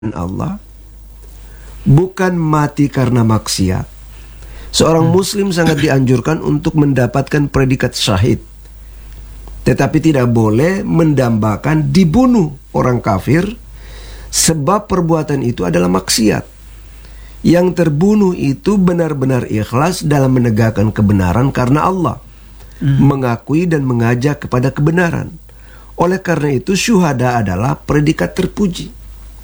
Allah, bukan mati karena maksiat. Seorang muslim sangat dianjurkan untuk mendapatkan predikat syahid, tetapi tidak boleh mendambakan dibunuh orang kafir, sebab perbuatan itu adalah maksiat. Yang terbunuh itu benar-benar ikhlas dalam menegakkan kebenaran karena Allah, mengakui dan mengajak kepada kebenaran. Oleh karena itu syuhada adalah predikat terpuji.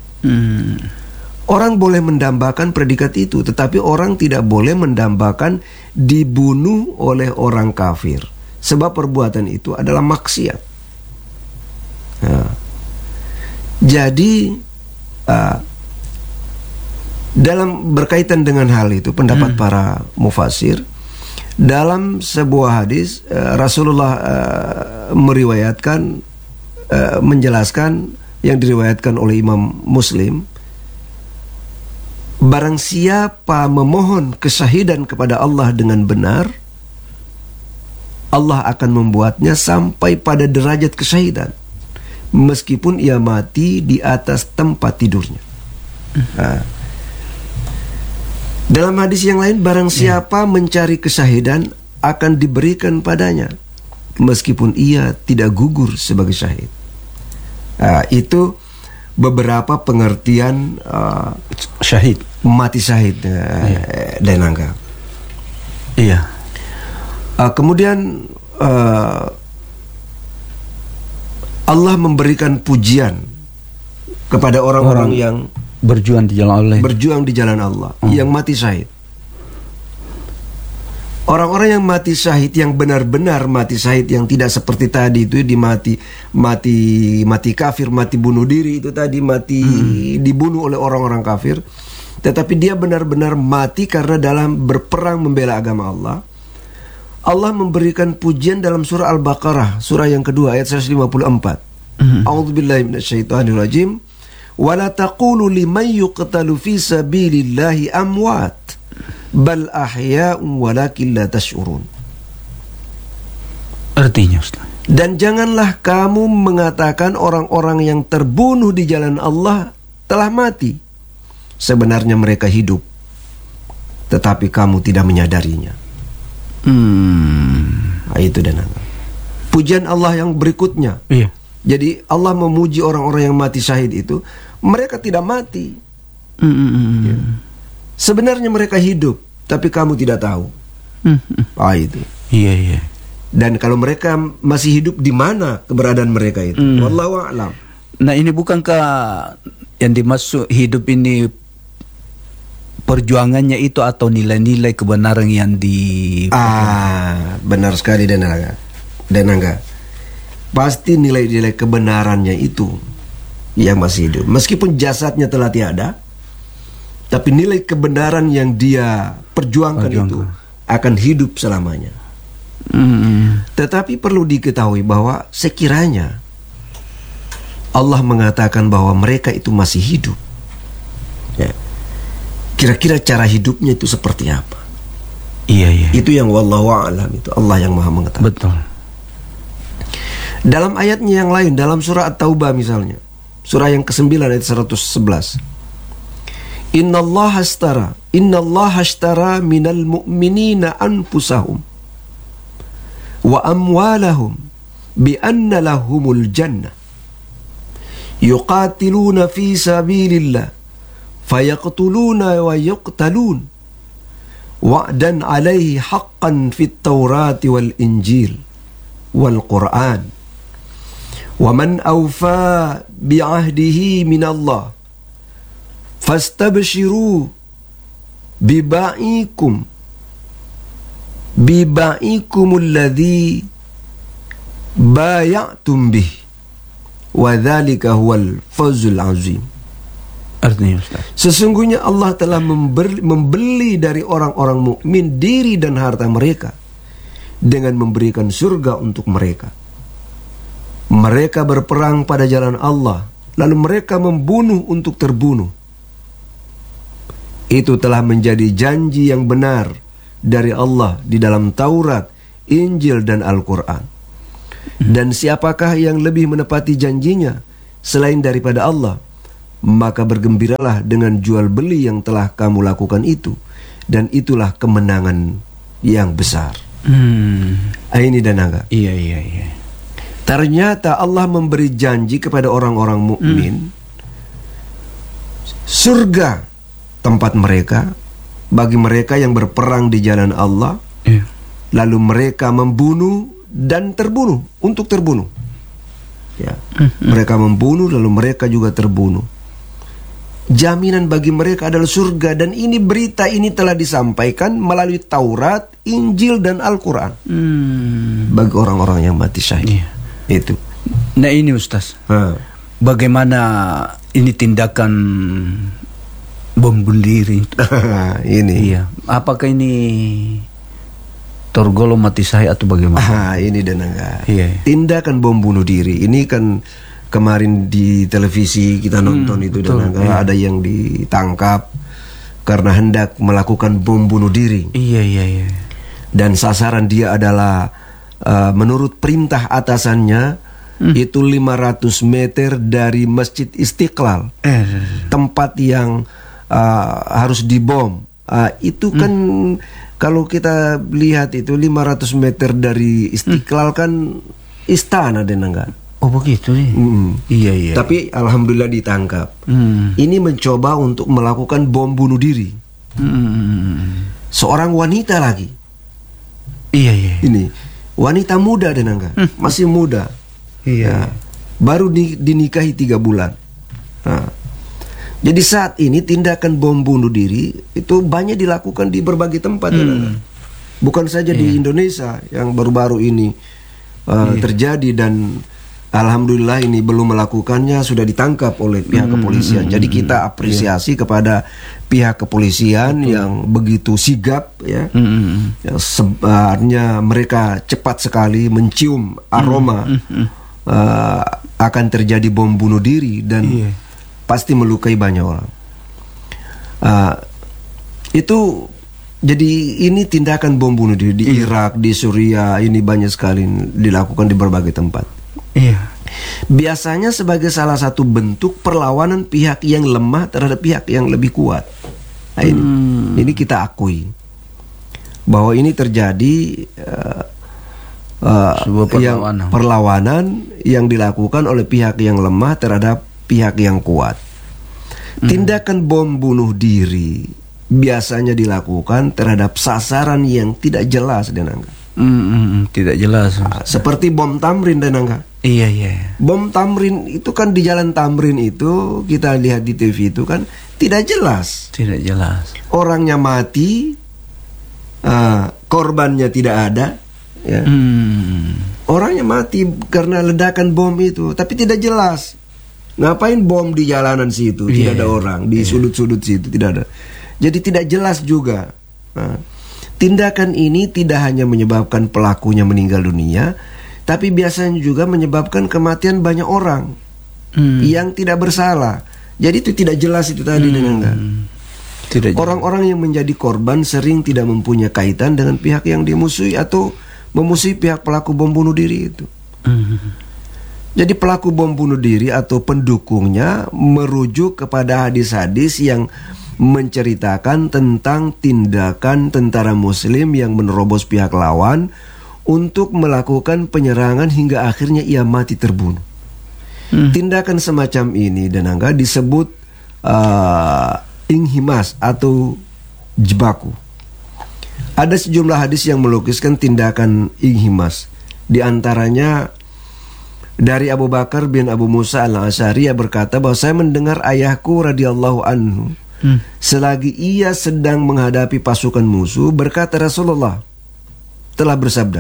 Orang boleh mendambakan predikat itu, tetapi orang tidak boleh mendambakan dibunuh oleh orang kafir, sebab perbuatan itu adalah maksiat. Nah, jadi dalam berkaitan dengan hal itu, pendapat para mufasir, dalam sebuah hadis Rasulullah meriwayatkan, menjelaskan yang diriwayatkan oleh Imam Muslim, barang siapa memohon kesyahidan kepada Allah dengan benar, Allah akan membuatnya sampai pada derajat kesyahidan meskipun ia mati di atas tempat tidurnya. Nah, dalam hadis yang lain, barang siapa mencari kesyahidan akan diberikan padanya meskipun ia tidak gugur sebagai syahid. Itu beberapa pengertian syahid, mati syahid, dan angga. Iya. Kemudian Allah memberikan pujian kepada orang-orang yang berjuang di jalan Allah, yang mati syahid. Orang-orang yang mati syahid, yang benar-benar mati syahid, yang tidak seperti tadi itu mati kafir, mati bunuh diri itu tadi, mati dibunuh oleh orang-orang kafir, tetapi dia benar-benar mati karena dalam berperang membela agama Allah. Allah memberikan pujian dalam surah Al-Baqarah, surah yang kedua ayat 154. A'udzubillahi minasyaitonirrajim. Wala taqulu liman yuqtalu fi sabilillahi amwat bal ahya'un walakin la tash'urun. Artinya, Ustaz, dan janganlah kamu mengatakan orang-orang yang terbunuh di jalan Allah telah mati, sebenarnya mereka hidup, tetapi kamu tidak menyadarinya. Itu dan pujian Allah yang berikutnya. Iya. Jadi Allah memuji orang-orang yang mati syahid itu, mereka tidak mati. Ya. Sebenarnya mereka hidup, tapi kamu tidak tahu. Itu. Iya. Dan kalau mereka masih hidup, di mana keberadaan mereka itu? Wallahu a'lam. Nah, ini bukankah yang dimaksud hidup ini perjuangannya itu atau nilai-nilai kebenaran yang benar sekali, dan enggak. Pasti nilai-nilai kebenarannya itu yang masih hidup. Meskipun jasadnya telah tiada, tapi nilai kebenaran yang dia perjuangkan itu akan hidup selamanya. Tetapi perlu diketahui bahwa sekiranya Allah mengatakan bahwa mereka itu masih hidup, ya, kira-kira cara hidupnya itu seperti apa? Iya. Itu yang wallahu a'lam, itu Allah yang maha mengetahui. Betul. Dalam ayatnya yang lain, dalam surah At-Taubah misalnya, surah yang ke-9 ayat 111. Innallaha ashtara minal mu'minina anfusahum wa amwalahum bi anna lahumul jannah yuqatiluna fi sabilillah fayaqtuluna wa yuqtalun wa'dan alaihi haqqan fit tawrati wal injil wal qur'an wa man awfa bi'ahdihi minallah fastabshiru biba'ikumul ladzi bay'atum bih wa dzalika huwal fawzul azim. Artinya, Ustaz, sesungguhnya Allah telah membeli dari orang-orang mukmin diri dan harta mereka dengan memberikan surga untuk mereka. Mereka berperang pada jalan Allah, lalu mereka membunuh untuk terbunuh. Itu telah menjadi janji yang benar dari Allah di dalam Taurat, Injil, dan Al-Quran. Dan siapakah yang lebih menepati janjinya selain daripada Allah? maka bergembiralah dengan jual beli yang telah kamu lakukan itu, dan itulah kemenangan yang besar. Ini dan naga. Iya. Ternyata Allah memberi janji kepada orang-orang mukmin surga tempat mereka bagi mereka yang berperang di jalan Allah. Lalu mereka membunuh dan terbunuh untuk terbunuh. Ya, mereka membunuh lalu mereka juga terbunuh. Jaminan bagi mereka adalah surga, dan ini berita ini telah disampaikan melalui Taurat, Injil dan Al-Quran bagi orang-orang yang mati syahid. Itu. Nah ini Ustaz, bagaimana ini tindakan bom bunuh diri? Ini. Iya. Apakah ini tergolong mati syahid atau bagaimana? Ini dan enggak. Iya. Tindakan bom bunuh diri ini kan kemarin di televisi kita nonton itu, dan ada yang ditangkap karena hendak melakukan bom bunuh diri. Iya. Dan sasaran dia adalah menurut perintah atasannya itu 500 meter dari Masjid Istiqlal, tempat yang harus dibom. Itu kan kalau kita lihat itu 500 meter dari Istiqlal kan istana dan enggak. Oh begitu nih. Iya. Tapi alhamdulillah ditangkap. Ini mencoba untuk melakukan bom bunuh diri. Seorang wanita lagi. Iya. Ini wanita muda dan enggak, masih muda. Iya. Baru dinikahi 3 bulan. Jadi saat ini tindakan bom bunuh diri itu banyak dilakukan di berbagai tempat. Bukan saja di Indonesia yang baru-baru ini terjadi, dan alhamdulillah ini belum melakukannya sudah ditangkap oleh pihak kepolisian. Jadi kita apresiasi kepada pihak kepolisian yang begitu sigap, ya. Sebenarnya mereka cepat sekali mencium aroma akan terjadi bom bunuh diri dan pasti melukai banyak orang. Itu jadi ini tindakan bom bunuh diri di Irak, di Suriah, ini banyak sekali dilakukan di berbagai tempat. Biasanya sebagai salah satu bentuk perlawanan pihak yang lemah terhadap pihak yang lebih kuat. Nah, ini kita akui bahwa ini terjadi perlawanan yang dilakukan oleh pihak yang lemah terhadap pihak yang kuat. Tindakan bom bunuh diri biasanya dilakukan terhadap sasaran yang tidak jelas dan angka. Tidak jelas. Seperti bom Tamrin dan angka. Iya. Bom Tamrin itu kan di jalan Tamrin itu kita lihat di TV itu kan tidak jelas. Tidak jelas. Orangnya mati, korbannya tidak ada. Ya. Orangnya mati karena ledakan bom itu, tapi tidak jelas. Ngapain bom di jalanan situ? Tidak ada orang di sudut-sudut situ, tidak ada. Jadi tidak jelas juga. Tindakan ini tidak hanya menyebabkan pelakunya meninggal dunia, tapi biasanya juga menyebabkan kematian banyak orang yang tidak bersalah. Jadi itu tidak jelas itu tadi dengan orang-orang yang menjadi korban sering tidak mempunyai kaitan dengan pihak yang dimusuhi atau memusuhi pihak pelaku bom bunuh diri itu. Jadi pelaku bom bunuh diri atau pendukungnya merujuk kepada hadis-hadis yang menceritakan tentang tindakan tentara muslim yang menerobos pihak lawan untuk melakukan penyerangan hingga akhirnya ia mati terbunuh. Tindakan semacam ini dan angga disebut inghimas atau jebaku. Ada sejumlah hadis yang melukiskan tindakan inghimas. Di antaranya dari Abu Bakar bin Abu Musa al-Asy'ari berkata bahwa saya mendengar ayahku radhiyallahu anhu selagi ia sedang menghadapi pasukan musuh berkata, Rasulullah telah bersabda,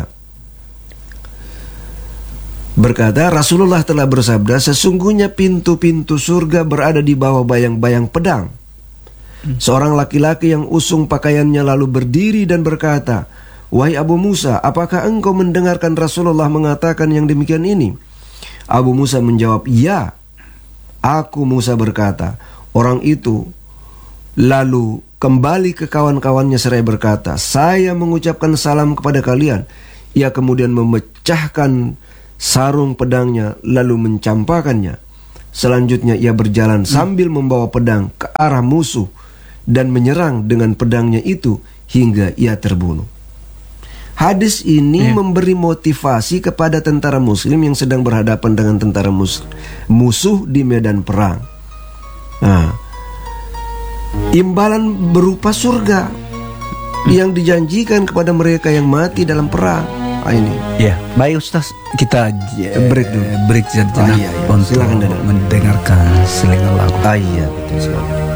sesungguhnya pintu-pintu surga berada di bawah bayang-bayang pedang. Seorang laki-laki yang usung pakaiannya lalu berdiri dan berkata, wahai Abu Musa, apakah engkau mendengarkan Rasulullah mengatakan yang demikian ini? Abu Musa menjawab, ya. Aku Musa berkata, orang itu lalu kembali ke kawan-kawannya seraya berkata, saya mengucapkan salam kepada kalian. Ia kemudian memecahkan sarung pedangnya lalu mencampakkannya. Selanjutnya ia berjalan sambil membawa pedang ke arah musuh dan menyerang dengan pedangnya itu hingga ia terbunuh. Hadis ini memberi motivasi kepada tentara muslim yang sedang berhadapan dengan tentara musuh di medan perang. Nah, imbalan berupa surga yang dijanjikan kepada mereka yang mati dalam perang. Ini. Ya, baik Ustaz, kita break dulu. Break sejenak iya. untuk Silakan, mendengarkan selingan lagu. Iya, betul sekali.